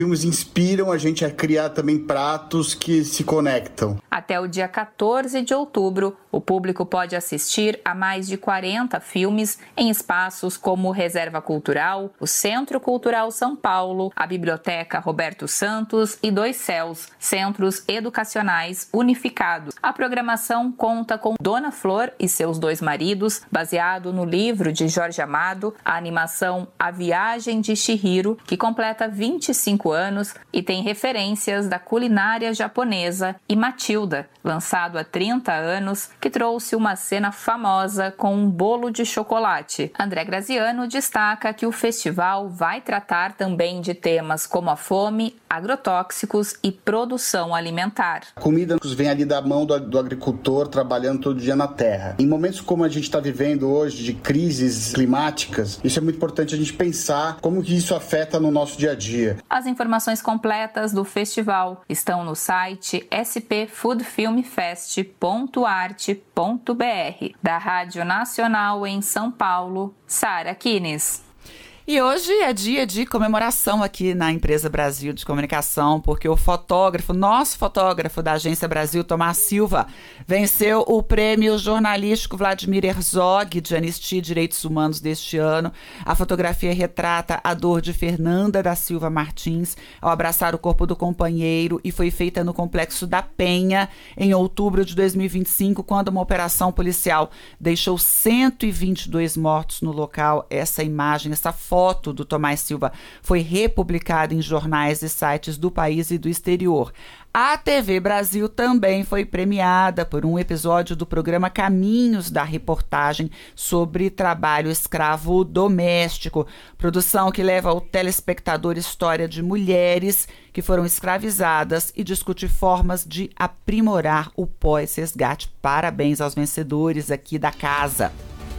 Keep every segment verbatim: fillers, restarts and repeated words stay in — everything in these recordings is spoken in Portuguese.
filmes inspiram a gente a criar também pratos que se conectam. Até o dia quatorze de outubro, o público pode assistir a mais de quarenta filmes em espaços como Reserva Cultural, o Centro Cultural São Paulo, a Biblioteca Roberto Santos e Dois Céus, centros educacionais unificados. A programação conta com Dona Flor e seus dois maridos, baseado no livro de Jorge Amado, a animação A Viagem de Chihiro, que completa vinte e cinco anos e tem referências da culinária japonesa, e Matilda, lançado há trinta anos, que trouxe uma cena famosa com um bolo de chocolate. André Graziano destaca que o festival vai tratar também de temas como a fome, agrotóxicos e produção alimentar. A comida vem ali da mão do, do agricultor trabalhando todo dia na terra. Em momentos como a gente está vivendo hoje, de crises climáticas, isso é muito importante a gente pensar como que isso afeta no nosso dia a dia. As informações completas do festival estão no site s p food film fest ponto arte ponto b r. Da Rádio Nacional em São Paulo, Sara Kines. E hoje é dia de comemoração aqui na Empresa Brasil de Comunicação, porque o fotógrafo, nosso fotógrafo da Agência Brasil, Tomás Silva, venceu o prêmio jornalístico Vladimir Herzog de Anistia e Direitos Humanos deste ano. A fotografia retrata a dor de Fernanda da Silva Martins ao abraçar o corpo do companheiro e foi feita no Complexo da Penha em outubro de dois mil e vinte e cinco, quando uma operação policial deixou cento e vinte e dois mortos no local. Essa imagem, essa foto foto do Tomás Silva foi republicada em jornais e sites do país e do exterior. A T V Brasil também foi premiada por um episódio do programa Caminhos da Reportagem sobre trabalho escravo doméstico, produção que leva ao telespectador história de mulheres que foram escravizadas e discute formas de aprimorar o pós-resgate. Parabéns aos vencedores aqui da casa.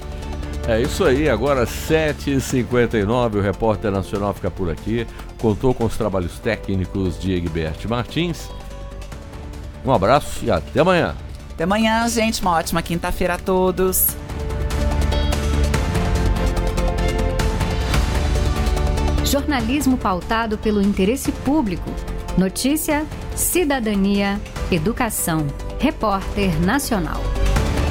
É isso aí, agora sete e cinquenta e nove, o Repórter Nacional fica por aqui. Contou com os trabalhos técnicos de Egberto Martins. Um abraço e até amanhã. Até amanhã, gente. Uma ótima quinta-feira a todos. Jornalismo pautado pelo interesse público. Notícia, cidadania, educação. Repórter Nacional.